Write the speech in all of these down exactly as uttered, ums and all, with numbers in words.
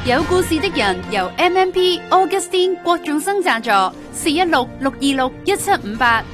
有故事的人由 M M P Augustine 郭仲生贊助，四一六六二六一七五八。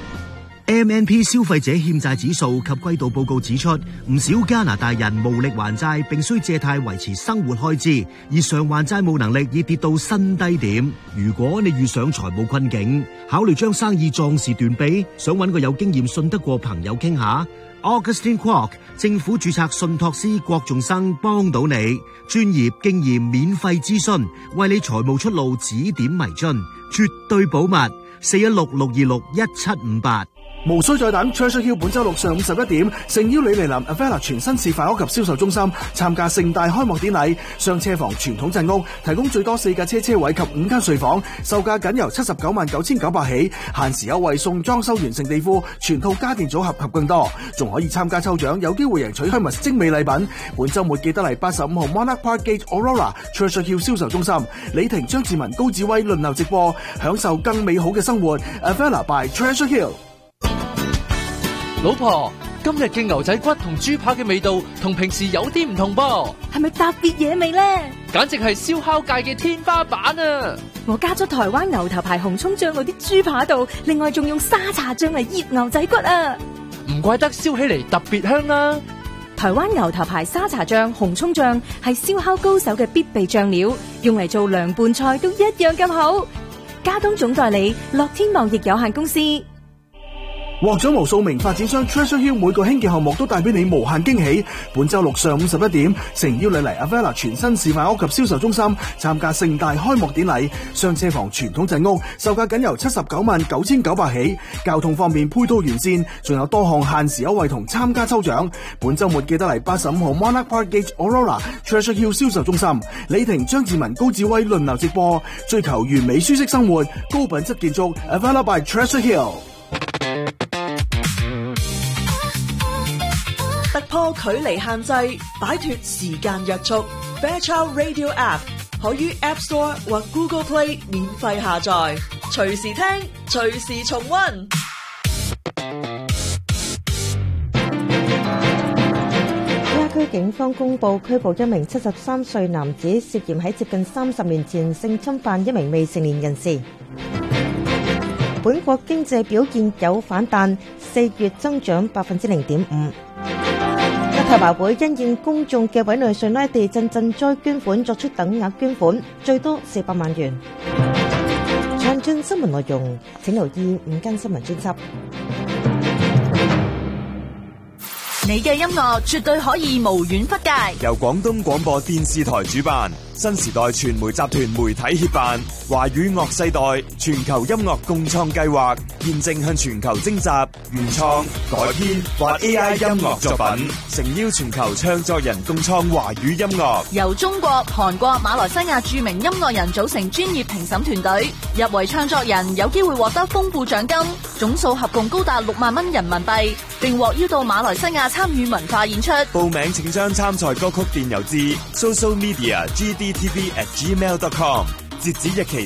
M N P 消費者欠債指數及季度報告指出，唔少加拿大人無力還債，並需借貸維持生活開支，而償還債務能力已跌到新低點。如果你遇上財務困境，考慮將生意壯士斷臂，想揾個有經驗信得過朋友傾下 ，Augustine Kwok 政府註冊信託師郭仲生幫到你，專業經驗免費諮詢，為你財務出路指點迷津，絕對保密。四一六六二六一七五八。 無需再等 Treasure Hill 本周六上午十一點，誠邀你嚟臨 Avella 全新示範屋及銷售中心參加盛大開幕典禮。雙車房傳統鎮屋提供最多四架車車位及五間睡房，售價僅由七十九萬九千九百起，限時優惠送裝修完成地庫、全套家電組合及更多，仲可以參加抽獎，有機會贏取 Hermes 精美禮品。本周末記得嚟八十五號 Monarch Park Gate Aurora Treasure Hill 銷售中心，李婷、張志文、高志威輪流直播，享受更美好嘅生活。Avella by Treasure Hill。 老婆，今日嘅牛仔骨同豬扒嘅味道同平時有啲唔同噃， 係咪特別野味呢？ 簡直係燒烤界嘅天花板啊！ 我加咗台灣牛頭牌紅蔥醬喺啲豬扒度，另外仲用沙茶醬嚟醃牛仔骨啊！ 唔怪得燒起嚟特別香啦！ 台灣牛頭牌沙茶醬、紅蔥醬係燒烤高手嘅必備醬料，用嚟做涼拌菜都一樣咁好。加東總代理樂天貿易有限公司。 獲獎無數名發展商 Treasure Hill 每個興建項目都帶俾你無限驚喜。本周六上午十一點，誠邀你嚟 Avella 全新示範屋及銷售中心參加盛大開幕典禮。雙車房傳統鎮屋售價僅由七十九萬九千九百起，交通方面配套完善，仲有多項限時優惠同參加抽獎。本周末記得嚟八十五號 Monarch Park Gate Aurora Treasure Hill 銷售中心，李婷、張志文、高志威輪流直播，追求完美舒適生活，高品質建築 Avella by Treasure Hill。 突破距離限制，擺脫時間約束。Fairchild Radio App 可於 App Store 或 Google Play 免費下載，隨時聽，隨時重溫。 加區警方公布拘捕一名七十三歲男子，涉嫌喺接近三十年前性侵犯一名未成年人士。本國經濟表現有反彈，四月增長百分之零點五。立法會因應公眾嘅委內瑞拉地震賑災捐款作出等額捐款，最多四百萬元。詳盡新聞內容，請留意午間新聞專輯。 你嘅音樂絕對可以無遠弗屆， 由廣東廣播電視台主辦，新時代傳媒集團媒體協辦，華語樂世代全球音樂共創計劃，現正向全球徵集原創、改編或 A I 音樂作品，誠邀全球唱作人共創華語音樂。 由中國、韓國、馬來西亞著名音樂人組成專業評審團隊，入圍唱作人有機會獲得豐富獎金，總數合共高達六萬蚊人民幣，並獲邀到馬來西亞參與文化演出。 報名請將參賽歌曲電郵至 social media g d t v at gmail dot com， 截止日期